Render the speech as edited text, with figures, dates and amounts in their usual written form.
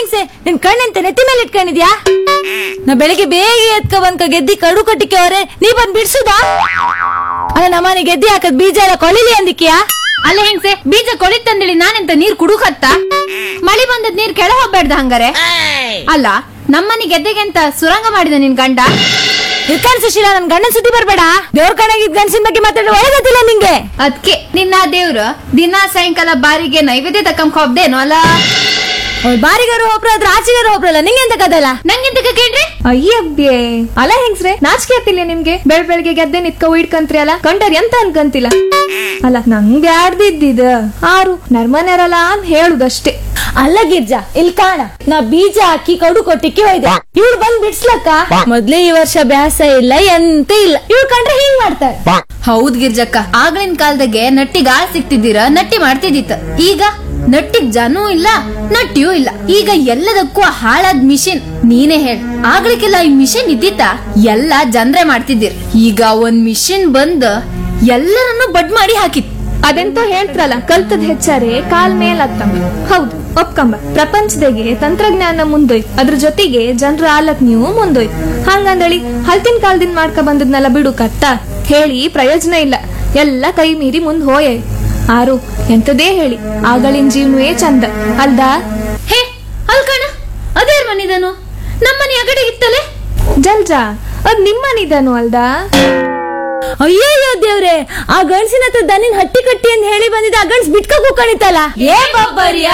ಹಿಂಗ್ಸೆ ನಿನ್ ಕಣ್ಣಂತ ನೆತ್ತಿ ಮೇಲೆ ಇಟ್ಕೊಂಡಿದ್ಯಾ? ನಾ ಬೆಳಿಗ್ಗೆ ಬೇಗ ಎತ್ಕ ಬಂದ್ಕ ಗೆದ್ದಿ ಕಡು ಕಟ್ಟಿಕೆ ಅವ್ರೆ ನೀ ಬಂದ್ ಬಿಡ್ಸುದಾ? ಅಲ್ಲ ನಮ್ಮನೆ ಗೆದ್ದಿ ಹಾಕದ್ ಬೀಜ ಎಲ್ಲ ಕೊಳಿಲಿ ಅಂದಿಕ್ಯಾ? ಅಲ್ಲ ಹೆಂಗ್ಸೆ, ಬೀಜ ಕೊಳಿತಂದೇಳಿ ನಾನೆಂತ ನೀರ್ ಕುಡುಕತ್ತ? ಮಳಿ ಬಂದದ್ ನೀರ್ ಕೆಳ ಹೋಗ್ಬೇಡ್ದ ಹಂಗಾರೆ? ಅಲ್ಲ ನಮ್ಮನೆ ಗೆದ್ದೆಗೆ ಅಂತ ಸುರಂಗ ಮಾಡಿದ ನಿನ್ ಗಂಡ? ಇರ್ಕಾನ್ ಸುಶೀಲ, ನನ್ ಗಂಡನ್ ಸುದ್ದಿ ಬರ್ಬೇಡ. ದೇವ್ರ ಕಣಗಿದ್ ಗಂಡಸಿನ ಬಗ್ಗೆ ಮಾತಾಡೋ ಒಳಗತ್ತಿಲ್ಲ ನಿಂಗೆ. ಅದ್ಕೆ ನಿನ್ನ ದೇವ್ರು ದಿನ ಸಾಯಂಕಾಲ ಬಾರಿಗೆ ನೈವೇದ್ಯ ತಕ್ಕಂಕ ಹೋಗ್ದೇನೋ ಅಲ್ಲ? ಬಾರಿಗಾರು ಒಬ್ರು ಆದ್ರೆ ಆಚೆಗಾರು ಒಬ್ರಲ್ಲ, ನಿಂಗೆಂತ ಕದಲ್ಲ? ನಂಗೆಂತ ಕೇಳ್ರಿ? ಅಯ್ಯಬ್ಯೆ, ಅಲ್ಲ ಹೆಂಗ್ಸ್ರೆ, ನಾಚಿಕೆ ಆತಿಲ್ಲ ನಿಮ್ಗೆ? ಬೆಳಗ್ಗೆ ಗೆದ್ದೆ ನಿತ್ಕ ಇಡ್ಕಂತ್ರಿ ಅಲ್ಲ, ಕಂಡರ್ ಎಂತ ಅನ್ಕಂತಿಲ್ಲ. ಅಲ್ಲ ನಂಗೆ ಆಡ್ದಿದ್ದಿದ ಆರು ನರ್ಮನೆರಲ್ಲ ಅಂತ ಹೇಳುದಷ್ಟೇ. ಅಲ್ಲ ಗಿರ್ಜಾ, ಇಲ್ಲಿ ಕಾಣ, ನಾ ಬೀಜ ಹಾಕಿ ಕಡು ಕೊಟ್ಟಿಕ್ಕೆ ಹೋಯ್ದೆ. ಇವ್ಳು ಬಂದ್ ಬಿಡ್ಸ್ಲಕ್ಕ ಮೊದ್ಲೇ ಈ ವರ್ಷ ಬ್ಯಾಸ ಇಲ್ಲ ಎಂತ ಇಲ್ಲ. ಇವ್ಳು ಕಂಡ್ರೆ ಹಿಂಗ್ ಮಾಡ್ತಾರೆ. ಹೌದ್ ಗಿರ್ಜಕ್ಕ, ಆಗ್ಲಿನ ಕಾಲದಾಗೆ ನಟ್ಟಿಗ್ ಆಳ್ ಸಿಕ್ತಿದ್ದೀರ, ನಟ್ಟಿ ಮಾಡ್ತಿದ್ದಿತ್ತ. ಈಗ ನಟ್ಟಿಗ್ ಜನೂ ಇಲ್ಲ, ನಟ್ಟಿಯೂ ಇಲ್ಲ. ಈಗ ಎಲ್ಲದಕ್ಕೂ ಹಾಳಾದ್ ಮಿಷಿನ್. ನೀನೇ ಹೇಳ್, ಆಗ್ಲಿಕ್ಕೆಲ್ಲ ಈ ಮಿಷಿನ್ ಇದ್ದಿತ್ತ? ಎಲ್ಲ ಜನ್ರೆ ಮಾಡ್ತಿದ್ದೀರ್. ಈಗ ಒಂದ್ ಮಿಷಿನ್ ಬಂದ್ ಎಲ್ಲರನ್ನು ಬಡ್ ಮಾಡಿ ಹಾಕಿತ್. ಅದೆಂತೋ ಹೇಳ್ತಾರಲ್ಲ, ಕಲ್ತದ್ ಹೆಚ್ಚಾರೆ ಕಾಲ್ ಮೇಲ್ ಹತ್ತಂಬ. ಹೌದು, ಒಪ್ಕಂಬ. ಪ್ರಪಂಚದಾಗೆ ತಂತ್ರಜ್ಞಾನ ಮುಂದೋಯ್ತು, ಅದ್ರ ಜೊತೆಗೆ ಜನರ ಆಲಕ್ ನೀವು ಮುಂದೋಯ್ತು. ಹಂಗಂದಳಿ ಹಲ್ತಿನ ಕಾಲದಿಂದ ಮಾಡ್ಕ ಬಂದದ್ನೆಲ್ಲ ಬಿಡು ಕತ್ತ ಹೇಳಿ ಪ್ರಯೋಜನ ಇಲ್ಲ. ಎಲ್ಲ ಕೈ ಮೀರಿ ಮುಂದ್ ಹೋಯೆ. ಆರು ಎಂತದೇ ಹೇಳಿ, ಆಗಳಿನ ಜೀವನವೇ ಚಂದ ಅಲ್ದಾ? ಹೇ ಅಲ್ಕಣ, ಅದೇರ್ ಮನಿದನು? ನಮ್ಮನೆ ಅಗಡೆ ಇತ್ತಲೆ ಜಲ್ಜಾ, ಅದ್ ನಿಮ್ಮನಿದನು ಅಲ್ದಾ? ಅಯ್ಯಯ್ಯೋ ದೇವ್ರೆ, ಆ ಗಂಡ್ಸಿನ ಹತ್ರ ದನಿನ್ ಹಟ್ಟಿ ಕಟ್ಟಿ ಅಂತ ಹೇಳಿ ಬಂದಿದ್ದ ಆ ಗಂಡ್ಸ್ ಬಿಟ್ಕ ಕೂಕಣಿತಲ್ಲ. ಏ ಬಬ್ಬರಿಯ